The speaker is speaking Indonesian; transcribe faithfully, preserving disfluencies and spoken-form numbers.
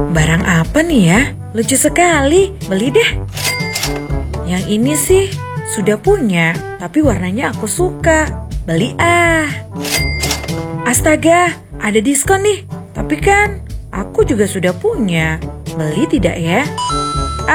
Barang apa nih ya? Lucu sekali, beli deh. Yang ini sih sudah punya, tapi warnanya aku suka. Beli ah. Astaga, ada diskon nih. Tapi kan aku juga sudah punya. Beli tidak ya?